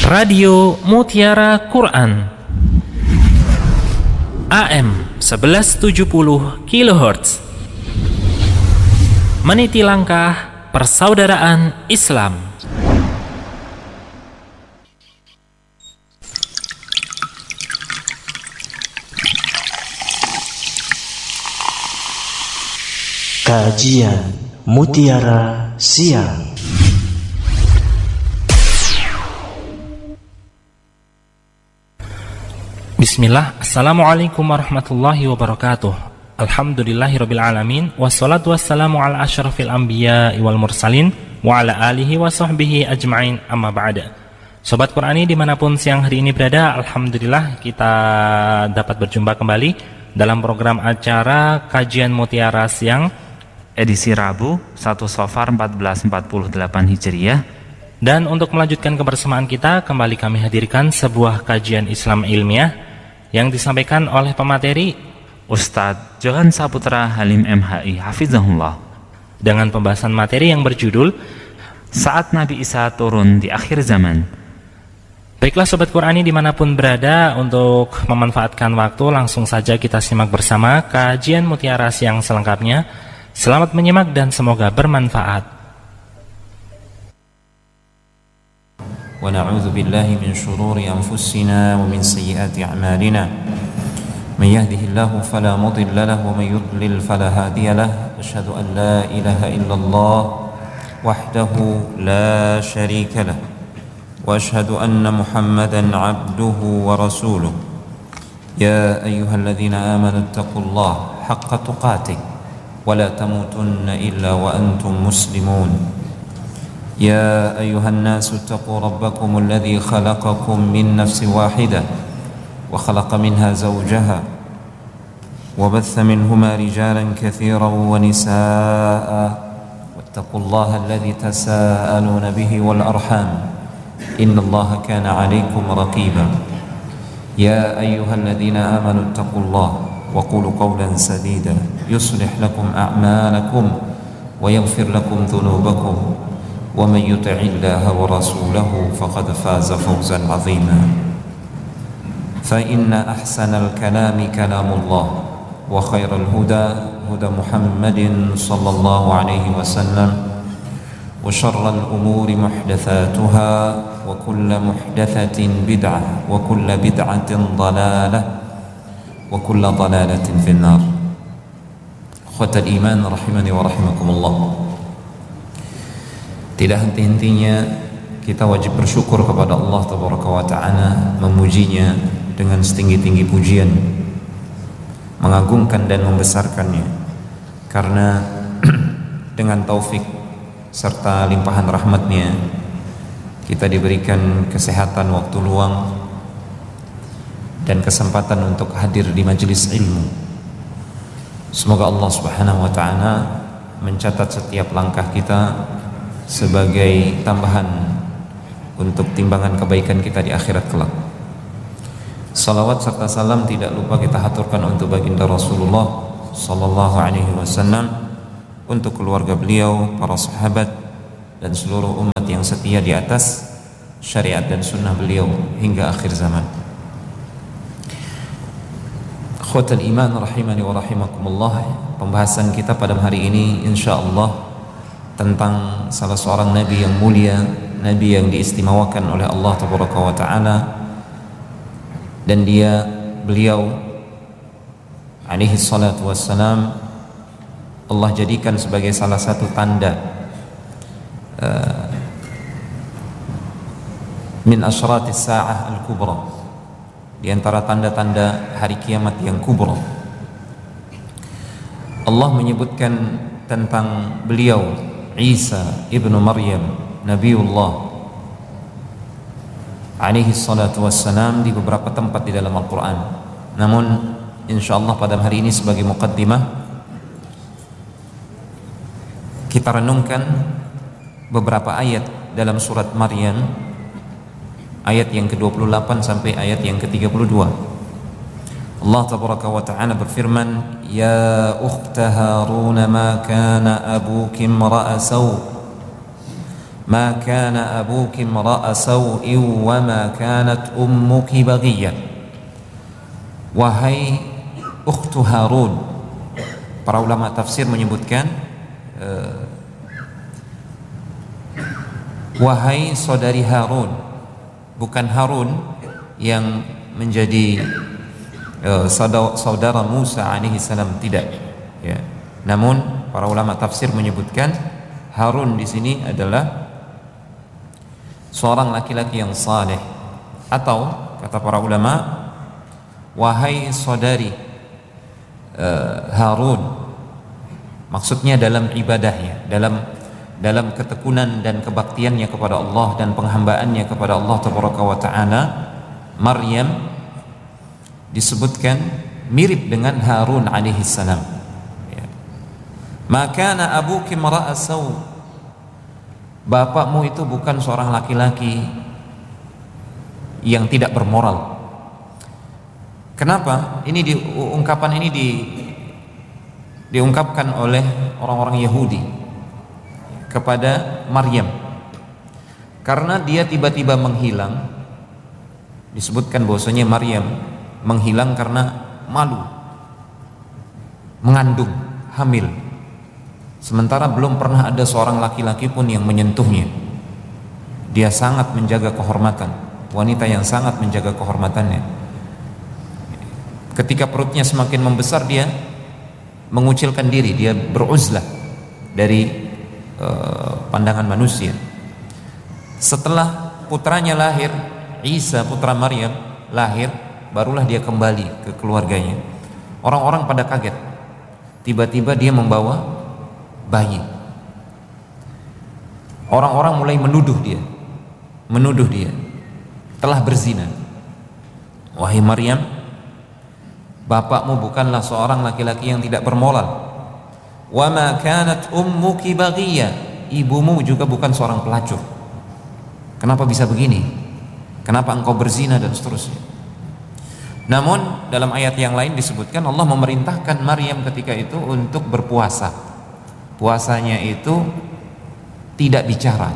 Radio Mutiara Quran AM 1170 kHz. Meniti langkah persaudaraan Islam. Kajian Mutiara Siang. Bismillah, Assalamualaikum warahmatullahi wabarakatuh. Alhamdulillahirabbil alamin, wassalatu wassalamu ala asyrafil anbiya wal mursalin wa ala alihi wa sahbihi ajma'in, amma ba'da. Sobat Qurani dimanapun siang hari ini berada, alhamdulillah kita dapat berjumpa kembali dalam program acara Kajian Mutiara Siang edisi Rabu 1 Safar 1448 Hijriah. Dan untuk melanjutkan kebersamaan kita, kembali kami hadirkan sebuah kajian Islam ilmiah yang disampaikan oleh pemateri Ustadz Johan Saputra Halim MHI Hafizahullah, dengan pembahasan materi yang berjudul Saat Nabi Isa Turun di Akhir Zaman. Baiklah Sobat Qurani dimanapun berada, untuk memanfaatkan waktu langsung saja kita simak bersama kajian Mutiara Siang selengkapnya. Selamat menyimak dan semoga bermanfaat. ونعوذ بالله من شرور أنفسنا ومن سيئات أعمالنا من يهده الله فلا مضل له ومن يضلل فلا هادي له أشهد أن لا إله إلا الله وحده لا شريك له وأشهد أن محمدا عبده ورسوله يا أيها الذين آمنوا اتقوا الله حق تقاته ولا تموتن إلا وأنتم مسلمون يا أيها الناس اتقوا ربكم الذي خلقكم من نفس واحدة وخلق منها زوجها وبث منهما رجالا كثيرا ونساء واتقوا الله الذي تساءلون به والأرحام إن الله كان عليكم رقيبا يا أيها الذين آمنوا اتقوا الله وقولوا قولا سديدا يصلح لكم أعمالكم ويغفر لكم ذنوبكم ومن يطع الله ورسوله فقد فاز فوزا عظيما فإن أحسن الكلام كلام الله وخير الهدى هدى محمد صلى الله عليه وسلم وشر الأمور محدثاتها وكل محدثة بدعة وكل بدعة ضلالة وكل ضلالة في النار. أخوة الإيمان رحمني ورحمكم الله. Tidak henti-hentinya kita wajib bersyukur kepada Allah Tabaraka wa Ta'ala, memujinya dengan setinggi-tinggi pujian, mengagungkan dan membesarkannya, karena dengan taufik serta limpahan rahmatnya kita diberikan kesehatan, waktu luang dan kesempatan untuk hadir di majelis ilmu. Semoga Allah Subhanahu wa Ta'ala mencatat setiap langkah kita sebagai tambahan untuk timbangan kebaikan kita di akhirat kelak. Salawat serta salam tidak lupa kita haturkan untuk baginda Rasulullah sallallahu alaihi wasallam, untuk keluarga beliau, para sahabat dan seluruh umat yang setia di atas syariat dan sunnah beliau hingga akhir zaman. Akhwatul iman rahimani wa rahimakumullah. Pembahasan kita pada hari ini insyaallah tentang salah seorang nabi yang mulia, nabi yang diistimewakan oleh Allah Tabaraka wa Ta'ala, dan beliau alaihi salatu wassalam Allah jadikan sebagai salah satu tanda min asyratis sa'ah al-kubra, di antara tanda-tanda hari kiamat yang kubra. Allah menyebutkan tentang beliau Isa ibnu Maryam Nabiullah alaihi salatu wassalam di beberapa tempat di dalam Al-Quran. Namun insyaallah pada hari ini sebagai muqaddimah kita renungkan beberapa ayat dalam surat Maryam, ayat yang ke-28 sampai ayat yang ke-32. Allah Tabaraka wa Ta'ala berfirman, Ya ukhta Harun ma kana abuki imra'a saw ma kana abuki imra'a saw'in wa ma kanat ummuki baghiyyan. Wahai ukhtu Harun, para ulama tafsir menyebutkan wahai saudari Harun, bukan Harun yang menjadi saudara Musa alaihi salam, tidak ya. Namun para ulama tafsir menyebutkan Harun di sini adalah seorang laki-laki yang saleh, atau kata para ulama, wahai saudari Harun, maksudnya dalam ibadahnya, dalam ketekunan dan kebaktiannya kepada Allah dan penghambaannya kepada Allah Tabaraka wa Ta'ala, Maryam disebutkan mirip dengan Harun alaihi salam. Ya. Maka kana abuki imra'a saw, bapakmu itu bukan seorang laki-laki yang tidak bermoral. Kenapa? Ungkapan ini diungkapkan oleh orang-orang Yahudi kepada Maryam, karena dia tiba-tiba menghilang. Disebutkan bahwasanya Maryam menghilang karena malu mengandung, hamil, sementara belum pernah ada seorang laki-laki pun yang menyentuhnya. Dia sangat menjaga kehormatan, wanita yang sangat menjaga kehormatannya. Ketika perutnya semakin membesar, dia mengucilkan diri, dia beruzlah dari pandangan manusia. Setelah putranya lahir, Isa putra Maryam lahir, barulah dia kembali ke keluarganya. Orang-orang pada kaget, tiba-tiba dia membawa bayi. Orang-orang mulai menuduh dia telah berzina. Wahai Maryam, bapakmu bukanlah seorang laki-laki yang tidak bermoral. Wa ma kanat ummuki baghiyya, ibumu juga bukan seorang pelacur. Kenapa bisa begini? Kenapa engkau berzina, dan seterusnya. Namun dalam ayat yang lain disebutkan Allah memerintahkan Maryam ketika itu untuk berpuasa. Puasanya itu tidak bicara.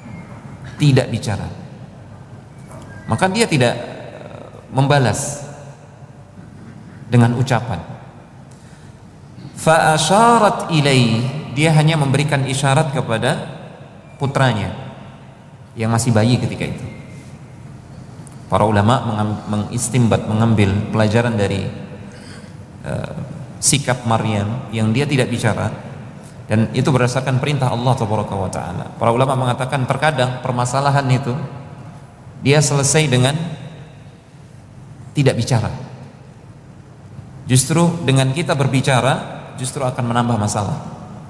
Maka dia tidak membalas dengan ucapan. Fa asyarat ilaih, dia hanya memberikan isyarat kepada putranya yang masih bayi ketika itu. Para ulama mengistimbat, mengambil pelajaran dari sikap Maryam yang dia tidak bicara, dan itu berdasarkan perintah Allah Tabaraka wa Ta'ala. Para ulama mengatakan terkadang permasalahan itu dia selesai dengan tidak bicara. Justru dengan kita berbicara justru akan menambah masalah.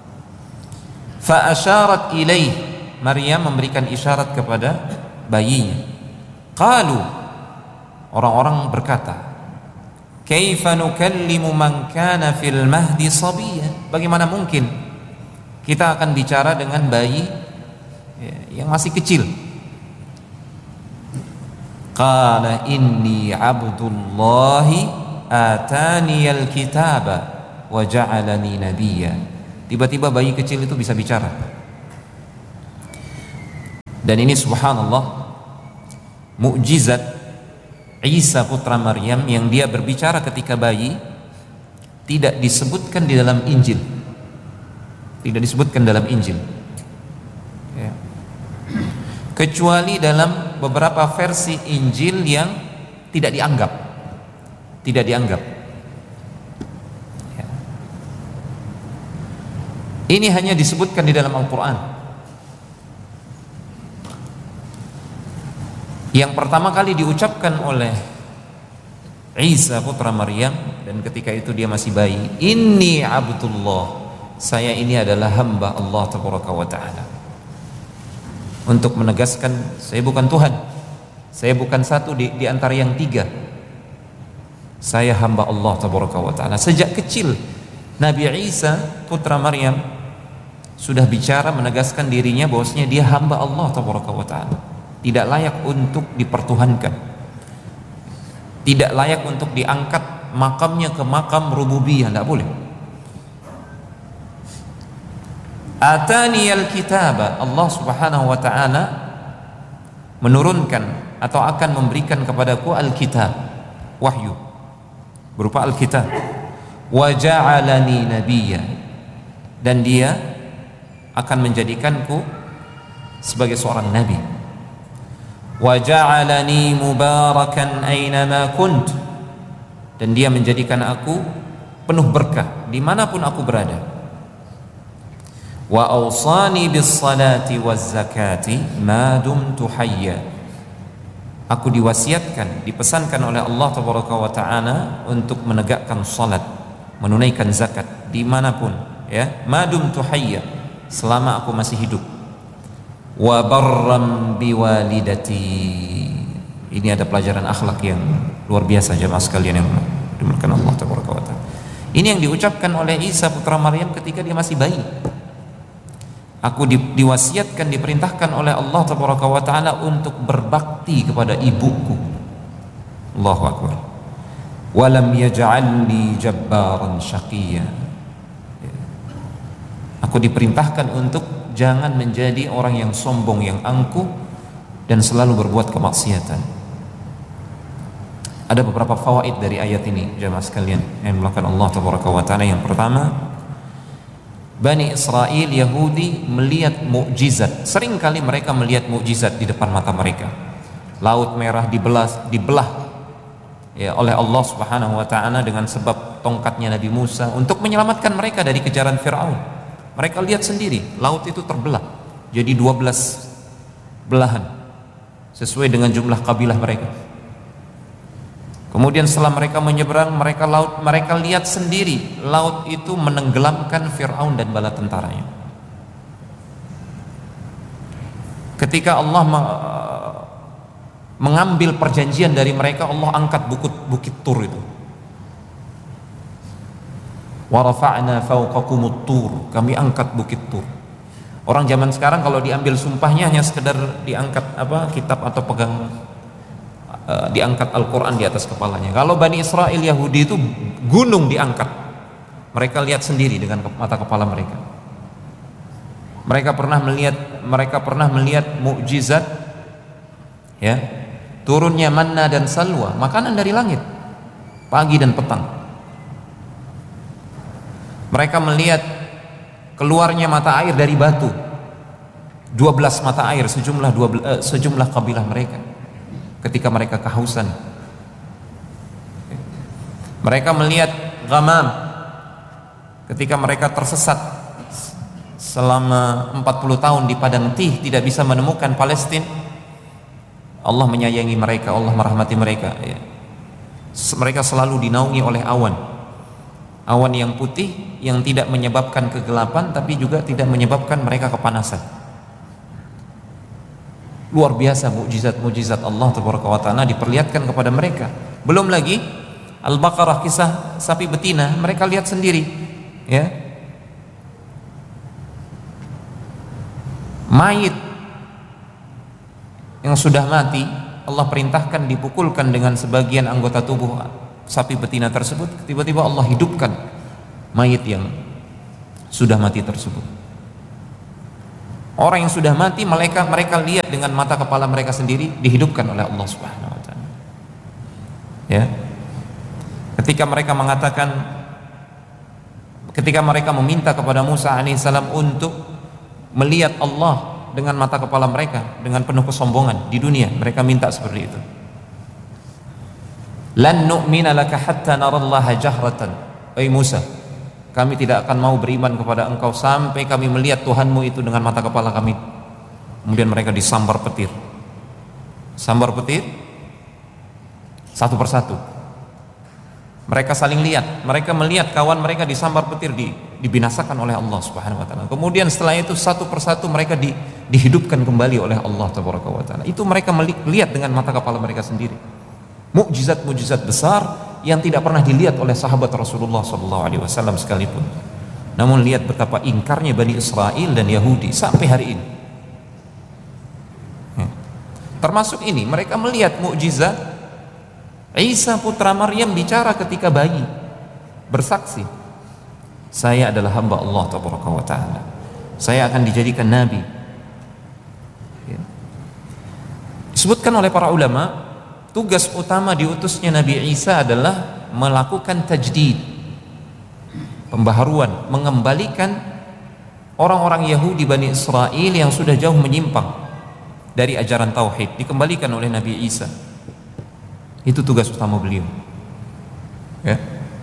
Fa asyarat ilaih, Maryam memberikan isyarat kepada bayinya. Qalu, orang-orang berkata, kaifa nukallimu man kana fil mahdi sabiyya, bagaimana mungkin kita akan bicara dengan bayi yang masih kecil. Qala inni abdullahi ataniyal kitaba wa ja'alani nabiyya. Tiba-tiba bayi kecil itu bisa bicara. Dan ini subhanallah mukjizat Isa putra Maryam yang dia berbicara ketika bayi, tidak disebutkan di dalam Injil. Tidak disebutkan dalam Injil ya. Kecuali dalam beberapa versi Injil yang tidak dianggap ya. Ini hanya disebutkan di dalam Al-Quran. Yang pertama kali diucapkan oleh Isa putra Maryam, dan ketika itu dia masih bayi, inni abdullah, saya ini adalah hamba Allah Tabaraka wa Ta'ala, untuk menegaskan saya bukan Tuhan, saya bukan satu di antara yang tiga, saya hamba Allah Tabaraka wa Ta'ala. Sejak kecil Nabi Isa putra Maryam sudah bicara menegaskan dirinya bahwasanya dia hamba Allah Tabaraka wa Ta'ala, tidak layak untuk dipertuhankan, tidak layak untuk diangkat makamnya ke makam rububiyah, tidak boleh. Ataniyal kitaba, Allah Subhanahu wa taala menurunkan atau akan memberikan kepadaku alkitab, wahyu berupa alkitab. Wa ja'alani nabiyya, dan dia akan menjadikanku sebagai seorang nabi. Wa ja'alani mubarakan aynama kunt, dan dia menjadikan aku penuh berkah dimanapun aku berada. Wa awsani bis salati waz zakati ma dumtu hayya, aku diwasiatkan, dipesankan oleh Allah tabaraka wa taala untuk menegakkan salat, menunaikan zakat dimanapun, ya, ma dumtu hayya, selama aku masih hidup. Wa barram biwalidati, ini ada pelajaran akhlak yang luar biasa jemaah sekalian yang dimuliakan Allah tabaraka wa taala. Ini yang diucapkan oleh Isa putra Maryam ketika dia masih bayi. Aku diwasiatkan, diperintahkan oleh Allah tabaraka wa taala untuk berbakti kepada ibuku. Allahu akbar. Walam yaj'alni jabbaran syaqiyya, aku diperintahkan untuk jangan menjadi orang yang sombong, yang angkuh dan selalu berbuat kemaksiatan. Ada beberapa fawaid dari ayat ini jemaah sekalian yang dimuliakan Allah tabaraka wa taala. Yang pertama, Bani Israel Yahudi melihat mukjizat. Seringkali mereka melihat mukjizat di depan mata mereka. Laut Merah dibelah ya oleh Allah Subhanahu wa taala dengan sebab tongkatnya Nabi Musa untuk menyelamatkan mereka dari kejaran Firaun. Mereka lihat sendiri, laut itu terbelah jadi 12 belahan sesuai dengan jumlah kabilah mereka. Kemudian setelah mereka menyeberang, mereka lihat sendiri laut itu menenggelamkan Fir'aun dan bala tentaranya. Ketika Allah mengambil perjanjian dari mereka, Allah angkat bukit Tur itu. Wa rafa'na fawqakumut tur, kami angkat bukit Tur. Orang zaman sekarang kalau diambil sumpahnya hanya sekedar diangkat kitab atau diangkat Al-Quran di atas kepalanya. Kalau Bani Israel Yahudi itu gunung diangkat, mereka lihat sendiri dengan mata kepala mereka. Mereka pernah melihat mukjizat, ya, turunnya manna dan salwa, makanan dari langit pagi dan petang. Mereka melihat keluarnya mata air dari batu, 12 mata air sejumlah kabilah mereka ketika mereka kehausan. Mereka melihat ghamam ketika mereka tersesat selama 40 tahun di padang Tih, tidak bisa menemukan Palestina. Allah menyayangi mereka, Allah merahmati mereka, ya. Mereka selalu dinaungi oleh awan yang putih yang tidak menyebabkan kegelapan tapi juga tidak menyebabkan mereka kepanasan. Luar biasa mukjizat Allah tabaraka wa taala diperlihatkan kepada mereka. Belum lagi Al-Baqarah, kisah sapi betina, mereka lihat sendiri, ya. Mayit yang sudah mati Allah perintahkan dipukulkan dengan sebagian anggota tubuh sapi betina tersebut, tiba-tiba Allah hidupkan mayit yang sudah mati tersebut. Orang yang sudah mati mereka lihat dengan mata kepala mereka sendiri, dihidupkan oleh Allah Subhanahu wa taala. Ya. Ketika mereka meminta kepada Musa alaihissalam untuk melihat Allah dengan mata kepala mereka dengan penuh kesombongan di dunia, mereka minta seperti itu. Lan nu'mina laka hatta narallaha jahratan. Musa, kami tidak akan mau beriman kepada engkau sampai kami melihat Tuhanmu itu dengan mata kepala kami. Kemudian mereka disambar petir satu persatu. Mereka saling lihat, mereka melihat kawan mereka disambar petir, dibinasakan oleh Allah Subhanahu wa taala. Kemudian setelah itu satu persatu mereka dihidupkan kembali oleh Allah tabaraka wa taala. Itu mereka melihat dengan mata kepala mereka sendiri. Mukjizat besar yang tidak pernah dilihat oleh sahabat Rasulullah SAW sekalipun. Namun lihat betapa ingkarnya Bani Israel dan Yahudi sampai hari ini. Termasuk ini, mereka melihat mukjizat Isa putra Maryam bicara ketika bayi, bersaksi, saya adalah hamba Allah tabaraka wa taala. saya akan dijadikan nabi. Ya. Disebutkan oleh para ulama, tugas utama diutusnya Nabi Isa adalah melakukan tajdid, pembaharuan, mengembalikan orang-orang Yahudi Bani Israel yang sudah jauh menyimpang dari ajaran tauhid, dikembalikan oleh Nabi Isa. Itu tugas utama beliau. Ya.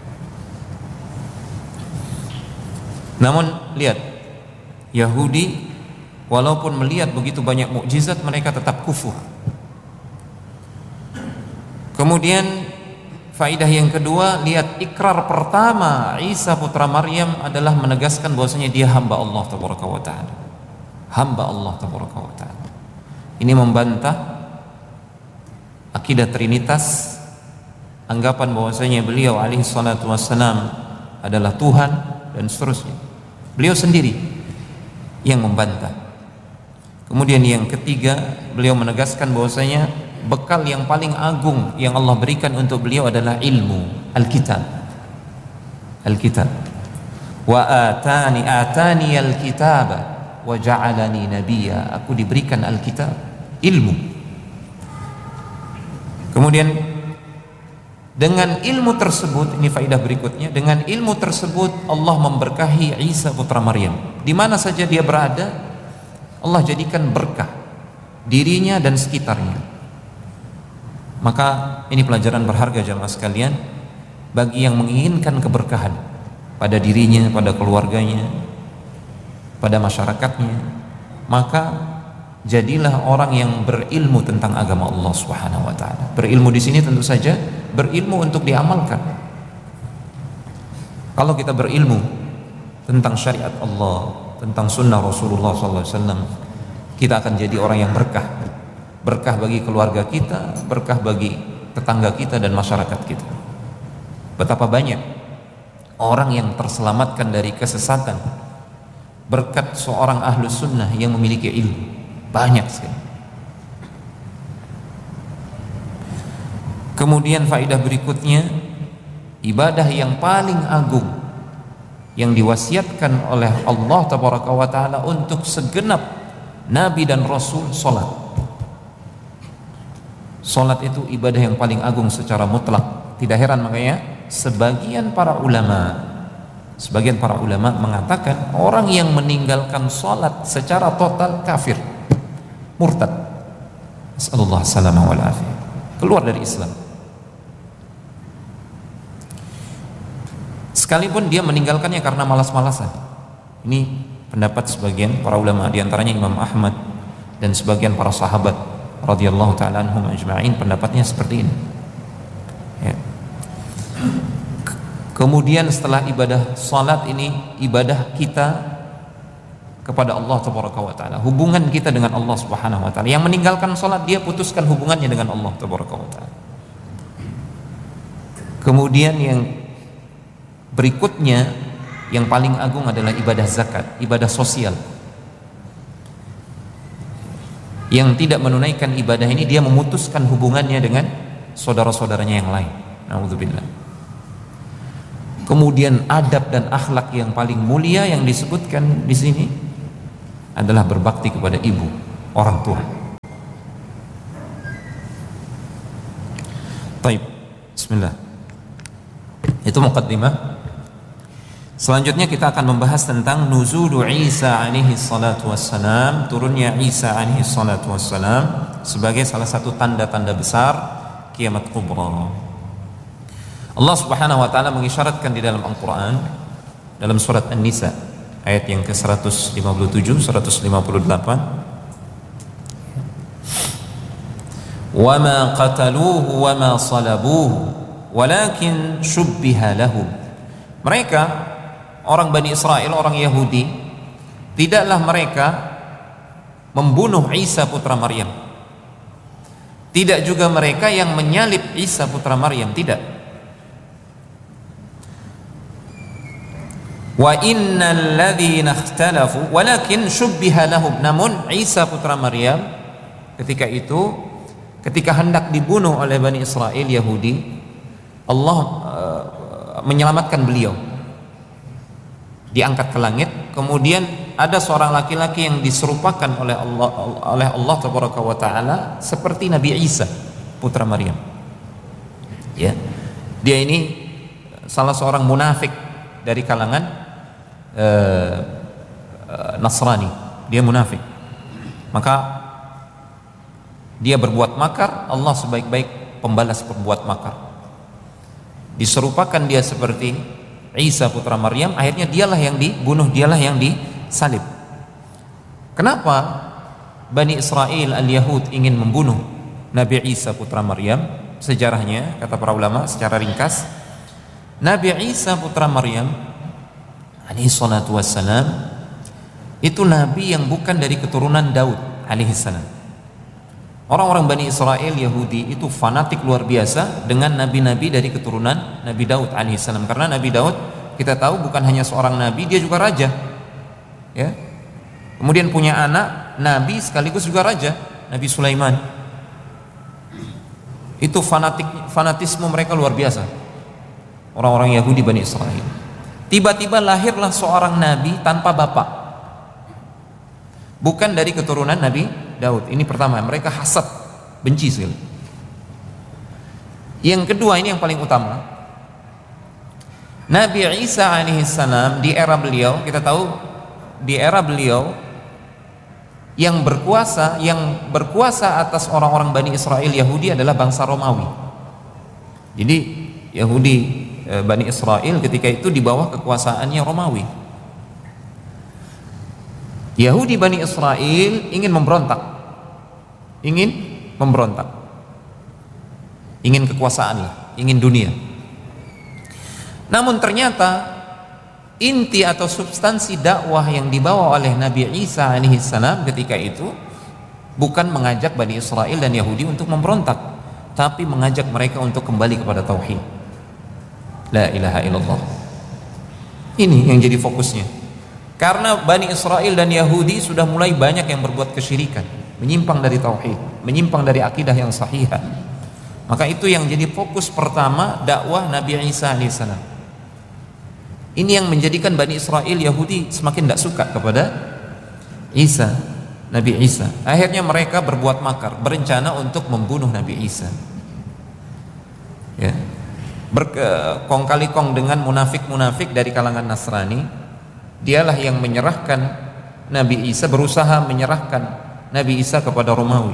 Namun lihat, Yahudi walaupun melihat begitu banyak mukjizat, mereka tetap kufur. Kemudian faidah yang kedua, lihat ikrar pertama Isa putra Maryam adalah menegaskan bahwasanya dia hamba Allah tabaraka wa taala. Hamba Allah tabaraka wa taala. Ini membantah akidah Trinitas, anggapan bahwasanya beliau alaihi salatu wassalam adalah Tuhan dan seterusnya. Beliau sendiri yang membantah. Kemudian yang ketiga, beliau menegaskan bahwasanya bekal yang paling agung yang Allah berikan untuk beliau adalah ilmu, Alkitab. Alkitab. Wa atani alkitaba wa ja'alani nabiyya. Aku diberikan Alkitab, ilmu. Kemudian dengan ilmu tersebut, ini faedah berikutnya, dengan ilmu tersebut Allah memberkahi Isa putra Maryam. Di mana saja dia berada, Allah jadikan berkah dirinya dan sekitarnya. Maka ini pelajaran berharga jamaah sekalian bagi yang menginginkan keberkahan pada dirinya, pada keluarganya, pada masyarakatnya. Maka jadilah orang yang berilmu tentang agama Allah Subhanahu wa taala. Berilmu di sini tentu saja berilmu untuk diamalkan. Kalau kita berilmu tentang syariat Allah, tentang sunnah Rasulullah SAW, kita akan jadi orang yang berkah. Berkah bagi keluarga kita, berkah bagi tetangga kita dan masyarakat kita. Betapa banyak orang yang terselamatkan dari kesesatan berkat seorang ahlus sunnah yang memiliki ilmu. Banyak sekali. Kemudian faedah berikutnya, ibadah yang paling agung yang diwasiatkan oleh Allah tabaraka wa taala untuk segenap nabi dan rasul, salat. Salat itu ibadah yang paling agung secara mutlak. Tidak heran makanya sebagian para ulama mengatakan orang yang meninggalkan salat secara total kafir, murtad. Nasallallahu alaihi wal afiyah. Keluar dari Islam. Sekalipun dia meninggalkannya karena malas-malasan. Ini pendapat sebagian para ulama, di antaranya Imam Ahmad dan sebagian para sahabat radhiyallahu taala anhum ajma'in, pendapatnya seperti ini. Ya. Kemudian setelah ibadah salat ini, ibadah kita kepada Allah tabaraka wa taala, hubungan kita dengan Allah Subhanahu wa taala. Yang meninggalkan salat, dia putuskan hubungannya dengan Allah tabaraka wa taala. Kemudian yang berikutnya yang paling agung adalah ibadah zakat, ibadah sosial. Yang tidak menunaikan ibadah ini, dia memutuskan hubungannya dengan saudara-saudaranya yang lain. Na'udzubillah. Kemudian adab dan akhlak yang paling mulia yang disebutkan di sini adalah berbakti kepada ibu, orang tua. Baik, bismillah. Itu muqaddimah. Selanjutnya kita akan membahas tentang nuzulu Isa alaihi salatu wassalam, turunnya Isa alaihi salatu wassalam sebagai salah satu tanda-tanda besar kiamat kubra. Allah Subhanahu wa taala mengisyaratkan di dalam Al-Qur'an dalam surat An-Nisa ayat yang ke-157 158, "Wa ma qataluhu wa ma salabuhu walakin syubbiha lahum." Mereka orang Bani Israel, orang Yahudi, tidaklah mereka membunuh Isa putra Maryam. Tidak juga mereka yang menyalib Isa putra Maryam, tidak. Wa innal ladzina ikhtalafu walakin syubbiha lahum. Namun Isa putra Maryam ketika hendak dibunuh oleh Bani Israel Yahudi, Allah menyelamatkan beliau, diangkat ke langit, kemudian ada seorang laki-laki yang diserupakan oleh Allah Tabaraka wa Taala seperti Nabi Isa putra Maryam. Ya. Dia ini salah seorang munafik dari kalangan Nasrani. Dia munafik. Maka dia berbuat makar, Allah sebaik-baik pembalas berbuat makar. Diserupakan dia seperti Isa putra Maryam, akhirnya dialah yang dibunuh, dialah yang disalib. Kenapa Bani Israel al-Yahud ingin membunuh Nabi Isa putra Maryam? Sejarahnya, kata para ulama secara ringkas, Nabi Isa putra Maryam alaihi salatu wassalam itu nabi yang bukan dari keturunan Daud alaihi salam. Orang-orang Bani Israel Yahudi itu fanatik luar biasa dengan nabi-nabi dari keturunan Nabi Daud alaihissalam, karena Nabi Daud kita tahu bukan hanya seorang nabi, dia juga raja, ya. Kemudian punya anak nabi sekaligus juga raja, Nabi Sulaiman. Itu fanatisme mereka luar biasa, orang-orang Yahudi Bani Israel. Tiba-tiba lahirlah seorang nabi tanpa bapak, bukan dari keturunan Nabi Daud. Ini pertama, mereka hasad, benci sekali. Yang kedua, ini yang paling utama, Nabi Isa alaihissalam di era beliau, kita tahu di era beliau yang berkuasa atas orang-orang Bani Israel Yahudi adalah bangsa Romawi. Jadi Yahudi Bani Israel ketika itu di bawah kekuasaannya Romawi. Yahudi Bani Israel ingin memberontak, ingin kekuasaan lah, ingin dunia. Namun ternyata inti atau substansi dakwah yang dibawa oleh Nabi Isa alaihissalam ketika itu bukan mengajak Bani Israel dan Yahudi untuk memberontak, tapi mengajak mereka untuk kembali kepada tauhid, la ilaha illallah. Ini yang jadi fokusnya. Karena Bani Israel dan Yahudi sudah mulai banyak yang berbuat kesyirikan, menyimpang dari tauhid, menyimpang dari akidah yang sahihah. Maka itu yang jadi fokus pertama dakwah Nabi Isa alaihissalam. Ini yang menjadikan Bani Israel Yahudi semakin tidak suka kepada Isa, Nabi Isa. Akhirnya mereka berbuat makar, berencana untuk membunuh Nabi Isa. Ya. Berkong kali kong dengan munafik-munafik dari kalangan Nasrani. Dialah yang menyerahkan Nabi Isa, berusaha menyerahkan Nabi Isa kepada Romawi,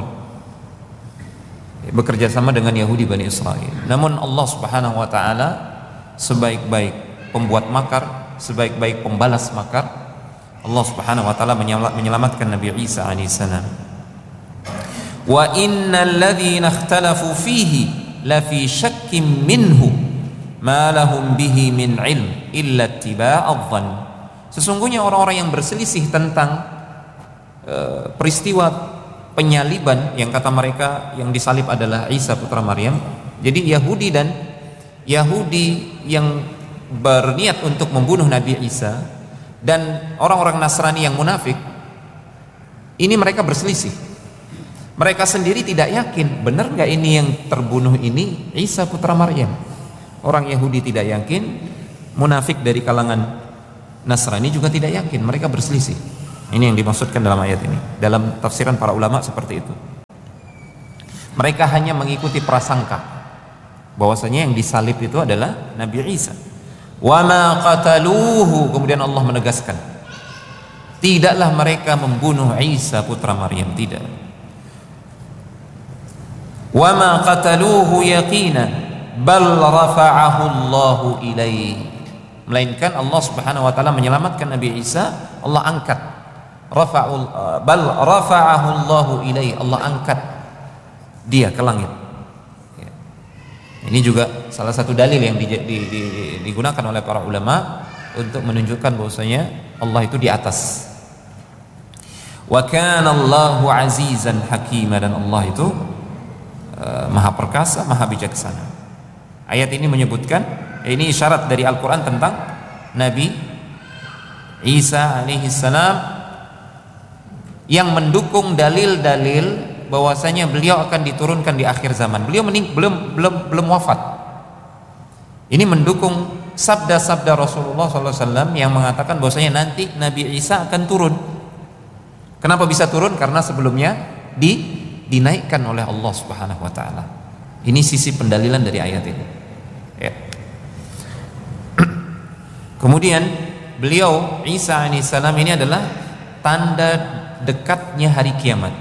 bekerja sama dengan Yahudi Bani Israel. Namun Allah Subhanahu wa taala sebaik-baik pembuat makar, sebaik-baik pembalas makar, Allah Subhanahu wa taala menyelamatkan Nabi Isa alaihissalam. Wa innal ladzina ikhtalafu fihi la fi syakkim minhu ma lahum bihi min ilm illa ittiba'adh dhann. Sesungguhnya orang-orang yang berselisih tentang peristiwa penyaliban, yang kata mereka yang disalib adalah Isa putra Maryam. Jadi Yahudi yang berniat untuk membunuh Nabi Isa dan orang-orang Nasrani yang munafik, ini mereka berselisih. Mereka sendiri tidak yakin, benar nggak ini yang terbunuh ini Isa putra Maryam. Orang Yahudi tidak yakin, munafik dari kalangan Nasrani juga tidak yakin, mereka berselisih. Ini yang dimaksudkan dalam ayat ini. Dalam tafsiran para ulama seperti itu. Mereka hanya mengikuti prasangka bahwasanya yang disalib itu adalah Nabi Isa. Wa ma qataluhu, kemudian Allah menegaskan, tidaklah mereka membunuh Isa putra Maryam, tidak. Wa ma qataluhu yaqinan bal rafa'ahu Allahu ilaihi, melainkan Allah Subhanahu wa taala menyelamatkan Nabi Isa, Allah angkat. Bal rafa'ahu Allahu ilaihi, Allah angkat dia ke langit. Ya. Ini juga salah satu dalil yang digunakan oleh para ulama untuk menunjukkan bahwasanya Allah itu di atas. Wa kana Allahu azizan hakima, dan Allah itu maha perkasa, maha bijaksana. Ayat ini menyebutkan, ini isyarat dari Al-Quran tentang Nabi Isa alaihissalam yang mendukung dalil-dalil bahwasanya beliau akan diturunkan di akhir zaman. Beliau belum wafat. Ini mendukung sabda-sabda Rasulullah SAW yang mengatakan bahwasanya nanti Nabi Isa akan turun. Kenapa bisa turun? Karena sebelumnya dinaikkan oleh Allah Subhanahu wa taala. Ini sisi pendalilan dari ayat ini. Ya. Kemudian beliau Isa alaihissalam ini adalah tanda dekatnya hari kiamat.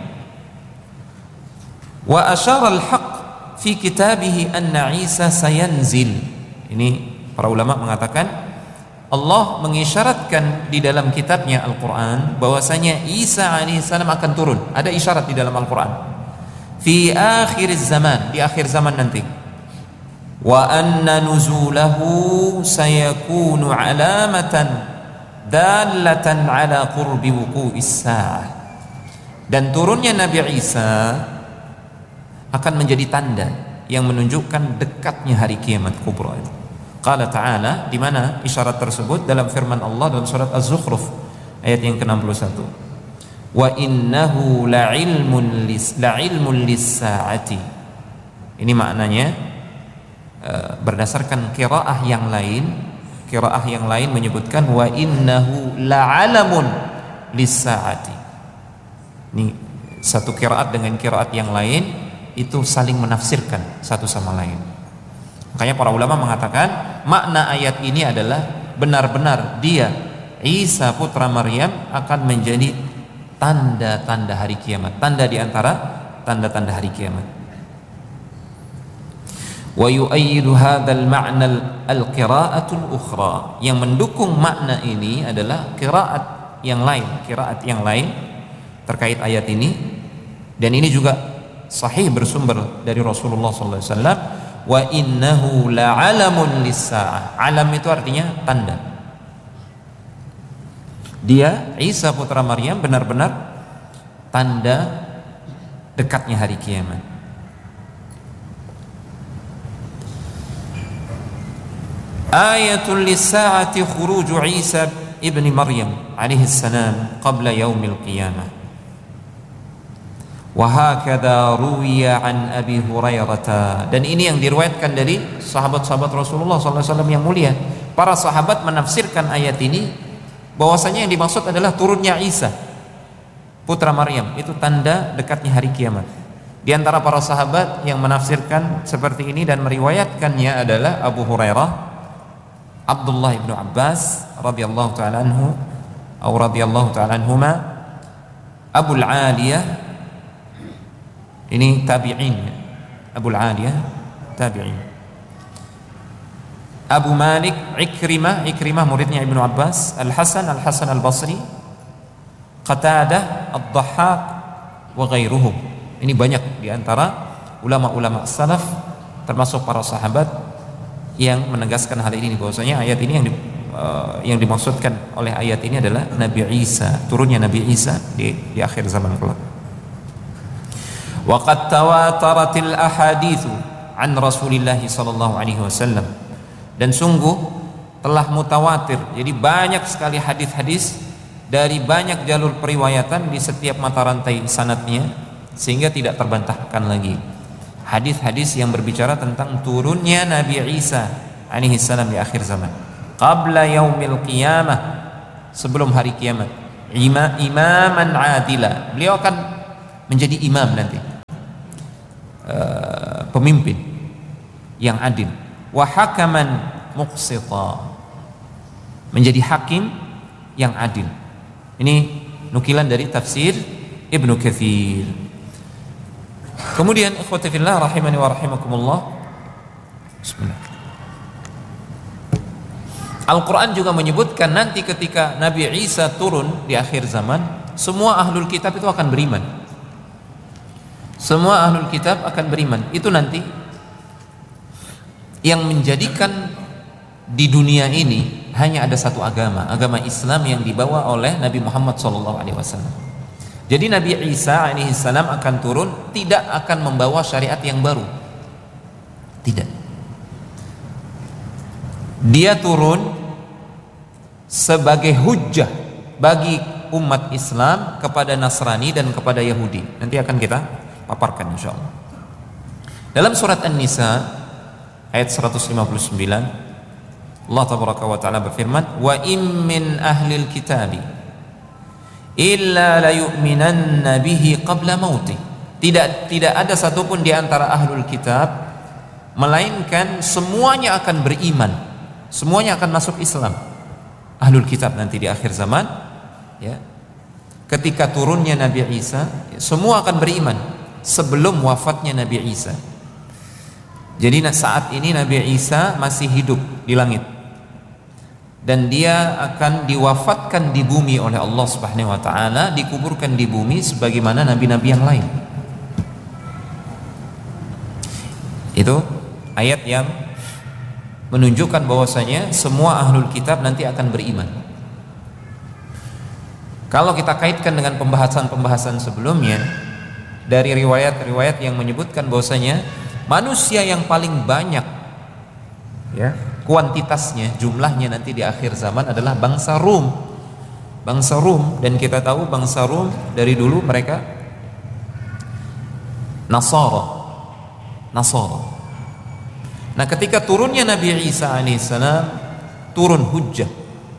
Wa asyara al-haq fi kitabih anna Isa sayanzil. Ini para ulama mengatakan Allah mengisyaratkan di dalam kitabnya Al-Quran bahwasanya Isa alaihissalam akan turun. Ada isyarat di dalam Al-Quran. Fi akhir zaman, di akhir zaman nanti. Wa anna nuzulahu sayakunu alamatan dalatan ala qurbi wuqu'is sa'ah. Dan turunnya Nabi Isa akan menjadi tanda yang menunjukkan dekatnya hari kiamat kubra itu. Qala ta'ala, di mana isyarat tersebut dalam firman Allah dalam surat Az-Zukhruf ayat yang ke-61. Wa innahu la'ilmun lis-sa'ati. Ini maknanya berdasarkan qiraah yang lain. Qiraah yang lain menyebutkan wa innahu la'alamun lis-sa'ati. Ini satu qiraat dengan qiraat yang lain itu saling menafsirkan satu sama lain. Makanya para ulama mengatakan makna ayat ini adalah benar-benar dia Isa putra Maryam akan menjadi tanda-tanda hari kiamat, tanda di antara tanda-tanda hari kiamat. Wa yu'ayyidu hadzal ma'na al-qira'atul ukhra. Yang mendukung makna ini adalah qiraat yang lain terkait ayat ini, dan ini juga sahih bersumber dari Rasulullah sallallahu alaihi wasallam. Wa innahu la'alamun lis-sa'ah. Alam itu artinya tanda. Dia Isa putra Maryam benar-benar tanda dekatnya hari kiamat. Ayatul lis-sa'ati khuruju Isa ibn Maryam alaihi salam qabla yaumil qiyamah. Wahakadha ruwiya an Abi Hurairah. Dan ini yang diriwayatkan dari sahabat-sahabat Rasulullah SAW yang mulia. Para sahabat menafsirkan ayat ini bahwasanya yang dimaksud adalah turunnya Isa putra Maryam, itu tanda dekatnya hari kiamat. Di antara para sahabat yang menafsirkan seperti ini dan meriwayatkannya adalah Abu Hurairah, Abdullah ibnu Abbas radhiyallahu ta'ala anhu atau radhiyallahu ta'ala anhuma, Abul Aliyah, ini tabi'in, Abul Aliyah tabi'in, Abu Malik, Ikrimah muridnya Ibnu Abbas, Al-Hasan Al-Basri, Qatadah, Ad-Dhahhak wa ghairuhum. Ini banyak di antara ulama-ulama salaf termasuk para sahabat yang menegaskan hal ini, bahwasanya ayat ini yang dimaksudkan oleh ayat ini adalah Nabi Isa, turunnya Nabi Isa di akhir zaman kelak. Waqad tawataratil ahaditsu an Rasulillah sallallahu alaihi wasallam. Dan sungguh telah mutawatir. Jadi banyak sekali hadis-hadis dari banyak jalur periwayatan di setiap mata rantai sanadnya, sehingga tidak terbantahkan lagi. Hadis-hadis yang berbicara tentang turunnya Nabi Isa alaihi salam di akhir zaman. Qabla yaumil qiyamah, sebelum hari kiamat. Imaman adila. Beliau akan menjadi imam nanti. Pemimpin yang adil. Wa hakaman muqsita, menjadi hakim yang adil. Ini nukilan dari tafsir Ibnu Katsir. Kemudian ikhwati fillah rahimani wa rahimakumullah, bismillah, Al-Quran juga menyebutkan nanti ketika Nabi Isa turun di akhir zaman, semua ahlul kitab itu akan beriman. Semua ahlul kitab akan beriman. Itu nanti yang menjadikan di dunia ini hanya ada satu agama, agama Islam yang dibawa oleh Nabi Muhammad SAW. Jadi Nabi Isa alaihissalam akan turun, tidak akan membawa syariat yang baru. Tidak. Dia turun sebagai hujjah bagi umat Islam kepada Nasrani dan kepada Yahudi. Nanti akan kita paparkan insyaallah. Dalam surat An-Nisa ayat 159, Allah tabaraka wa taala berfirman, "Wa in min ahlil kitabi illa la yu'minanna bihi qabla mautih." Tidak ada satupun di antara ahlul kitab melainkan semuanya akan beriman, semuanya akan masuk Islam. Ahlul kitab nanti di akhir zaman, ya, ketika turunnya Nabi Isa, semua akan beriman sebelum wafatnya Nabi Isa. Jadi saat ini Nabi Isa masih hidup di langit dan dia akan diwafatkan di bumi oleh Allah Subhanahu wa taala, dikuburkan di bumi sebagaimana nabi-nabi yang lain. Itu ayat yang menunjukkan bahwasanya semua ahlul kitab nanti akan beriman. Kalau kita kaitkan dengan pembahasan-pembahasan sebelumnya, dari riwayat-riwayat yang menyebutkan bahwasanya manusia yang paling banyak, ya, kuantitasnya, jumlahnya nanti di akhir zaman adalah bangsa Rum. Bangsa Rum, dan kita tahu bangsa Rum dari dulu mereka Nasara. Nah, ketika turunnya Nabi Isa alaihissalam, turun hujjah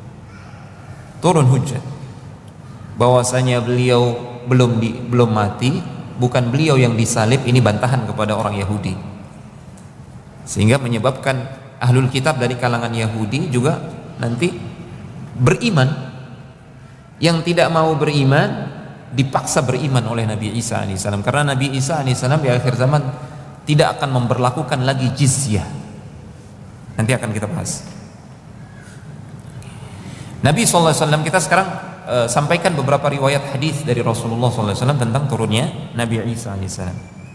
bahwasanya beliau belum mati, bukan beliau yang disalib. Ini bantahan kepada orang Yahudi, sehingga menyebabkan ahlul kitab dari kalangan Yahudi juga nanti beriman. Yang tidak mau beriman dipaksa beriman oleh Nabi Isa alaihissalam, karena Nabi Isa alaihissalam di akhir zaman tidak akan memberlakukan lagi jizyah. Nanti akan kita bahas. Nabi SAW, kita sekarang sampaikan beberapa riwayat hadis dari Rasulullah SAW tentang turunnya Nabi Isa alaihissalam.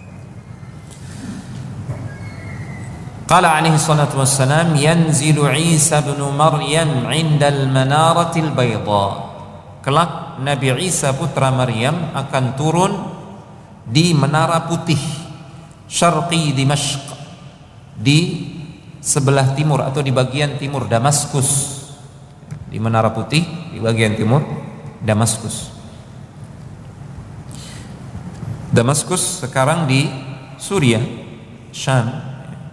Qala alaihi salatu wassalam, yanzilu Isa bin Maryam 'inda al-manarati al-bayda. Kelak Nabi Isa putra Maryam akan turun di menara putih, syarqi Dimashq, di sebelah timur atau di bagian timur Damaskus. Di menara putih di bagian timur Damaskus. Damaskus sekarang di Suriah, Syam.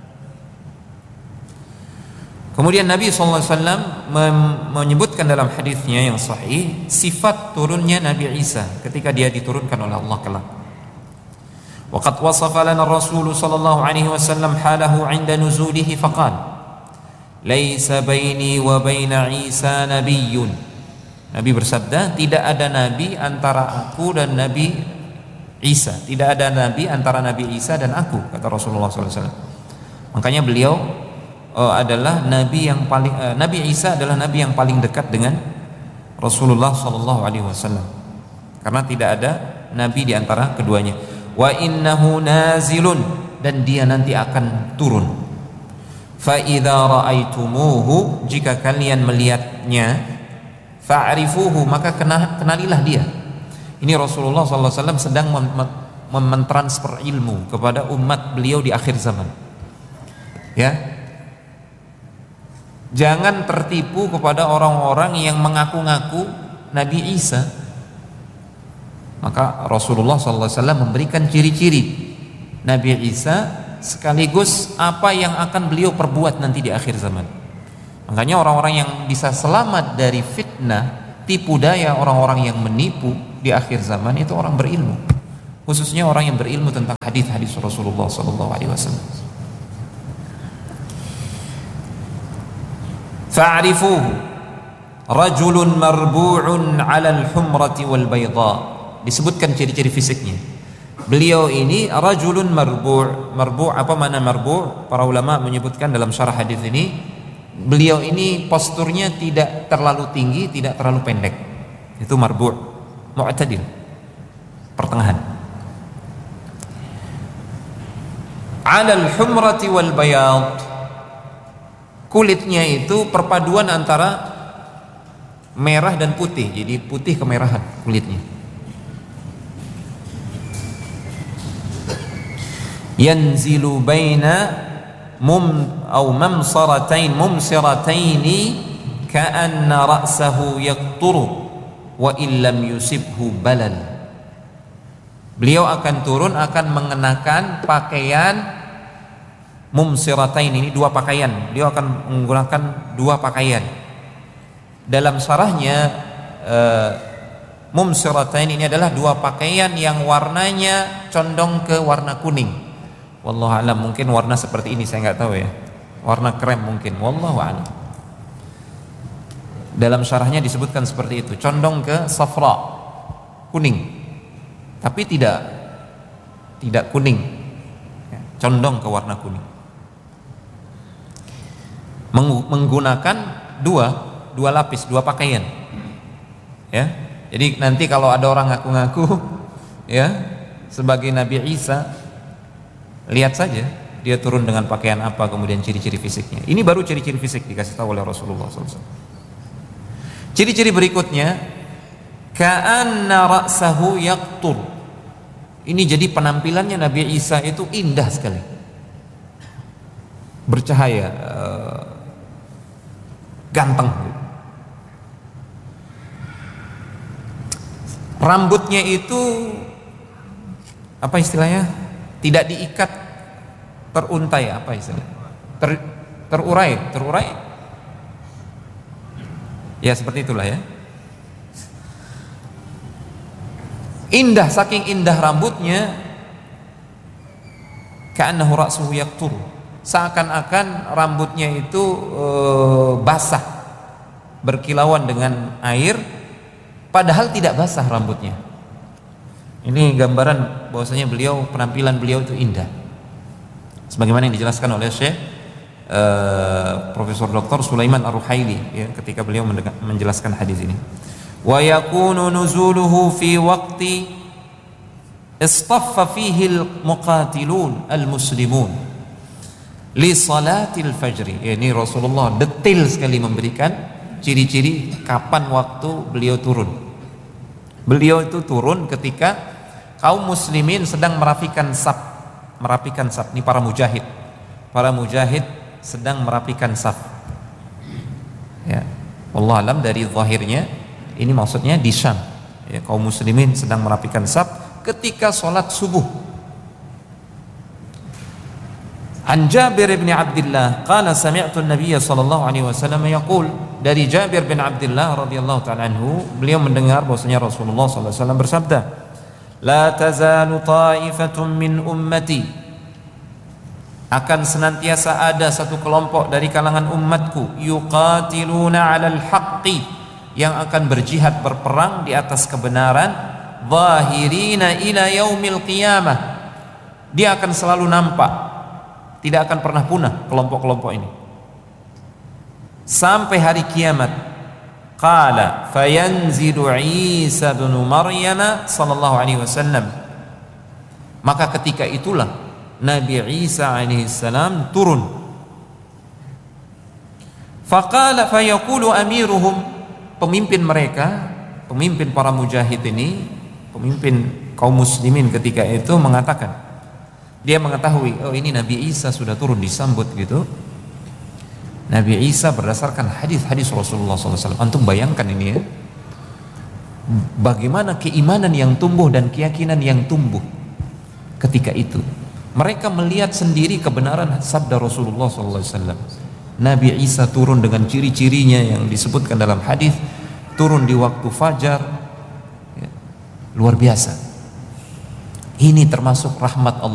Kemudian Nabi SAW menyebutkan dalam hadisnya yang sahih sifat turunnya Nabi Isa ketika dia diturunkan oleh Allah kelak. Waqad wasafa lana Rasul sallallahu alaihi wasallam halahu 'inda nuzulihi faqala laisa baini wa baina Isa nabiyyun. Nabi bersabda, tidak ada nabi antara aku dan Nabi Isa, tidak ada nabi antara Nabi Isa dan aku, kata Rasulullah SAW. Makanya beliau adalah nabi yang paling Nabi Isa adalah nabi yang paling dekat dengan Rasulullah sallallahu alaihi wasallam, karena tidak ada nabi di antara keduanya. Wa innahu nazilun, dan dia nanti akan turun. Fa idza ra'aitumuhu, jika kalian melihatnya, fa'rifuhu, maka kenalilah dia. Ini Rasulullah sallallahu alaihi wasallam sedang mentransfer ilmu kepada umat beliau di akhir zaman. Ya. Jangan tertipu kepada orang-orang yang mengaku-ngaku Nabi Isa. Maka Rasulullah SAW memberikan ciri-ciri Nabi Isa sekaligus apa yang akan beliau perbuat nanti di akhir zaman. Makanya orang-orang yang bisa selamat dari fitnah, tipu daya orang-orang yang menipu di akhir zaman itu orang berilmu, khususnya orang yang berilmu tentang hadis-hadis Rasulullah SAW. Fa'rifuhu rajulun marbu'un 'alal humrati wal bayda. Disebutkan ciri-ciri fisiknya. Beliau ini rajulun marbu'. Marbu' apa makna marbu'? Para ulama menyebutkan dalam syarah hadis ini, beliau ini posturnya tidak terlalu tinggi, tidak terlalu pendek. Itu marbu', mu'tadil, pertengahan. 'Alal humrati wal bayad. Kulitnya itu perpaduan antara merah dan putih, jadi putih kemerahan kulitnya. Yanzilu baina mumsirataini ka'anna ra'sahu yaqturu wa illam yusibhu balal. Beliau akan turun, akan mengenakan pakaian mumsiratain, ini dua pakaian. Beliau akan menggunakan dua pakaian. Dalam syarahnya mumsiratain ini adalah dua pakaian yang warnanya condong ke warna kuning. Wallahu a'lam, mungkin warna seperti ini, saya nggak tahu ya. Warna krem mungkin, wallahu a'lam. Dalam syarahnya disebutkan seperti itu, condong ke safra, kuning. Tapi tidak kuning, condong ke warna kuning. Menggunakan dua lapis, dua pakaian. Ya. Jadi nanti kalau ada orang ngaku-ngaku ya sebagai Nabi Isa, lihat saja dia turun dengan pakaian apa, kemudian ciri-ciri fisiknya. Ini baru ciri-ciri fisik dikasih tahu oleh Rasulullah SAW. Ciri-ciri berikutnya, ka'anna ra'sahu yaqtur. Ini jadi penampilannya Nabi Isa itu indah sekali, bercahaya, ganteng. Rambutnya itu apa istilahnya? Tidak diikat, teruntai, apa istilahnya? Terurai. Ya seperti itulah ya. Indah, saking indah rambutnya, ka'annahu ra'suhu yaqtur. Seakan-akan rambutnya itu basah, berkilauan dengan air, padahal tidak basah rambutnya. Ini gambaran bahwasanya penampilan beliau itu indah, sebagaimana yang dijelaskan oleh Syekh Profesor Dr. Sulaiman Ar-Ruhaili ya, ketika beliau menjelaskan hadis ini. Wa yakunu nuzuluhu fi waqti istaffa fihi al-muqatilun al-muslimun li salatil fajri. Ini Rasulullah detail sekali memberikan ciri-ciri kapan waktu beliau turun. Beliau itu turun ketika kaum muslimin sedang merapikan saf. Ini para mujahid sedang merapikan saf. Ya, wallahu alam, dari zahirnya ini maksudnya di Syam. Ya, kaum muslimin sedang merapikan saf ketika sholat subuh. An Jabir bin Abdullah qala sami'tu an-nabiy sallallahu alaihi wasallam yaqul, dari Jabir bin Abdullah radhiyallahu ta'ala anhu, beliau mendengar bahwasanya Rasulullah sallallahu alaihi wasallam bersabda, la tazalu ta'ifatun min ummati, akan senantiasa ada satu kelompok dari kalangan umatku, yuqatiluna 'alal haqqi, yang akan berjihad, berperang di atas kebenaran, zahirina ila yaumil qiyamah, dia akan selalu nampak, tidak akan pernah punah kelompok-kelompok ini sampai hari kiamat. Qala fayanzilu Isa bin Maryam sallallahu alaihi wasallam, maka ketika itulah Nabi Isa alaihi salam turun. Faqala fayaqulu amiruhum, pemimpin mereka, pemimpin para mujahid ini, pemimpin kaum muslimin ketika itu mengatakan, dia mengetahui, oh ini Nabi Isa sudah turun, disambut gitu. Nabi Isa berdasarkan hadis-hadis Rasulullah SAW. Antum bayangkan ini ya, bagaimana keimanan yang tumbuh dan keyakinan yang tumbuh ketika itu. Mereka melihat sendiri kebenaran sabda Rasulullah SAW. Nabi Isa turun dengan ciri-cirinya yang disebutkan dalam hadis, turun di waktu fajar, ya, luar biasa. Ini termasuk rahmat Allah.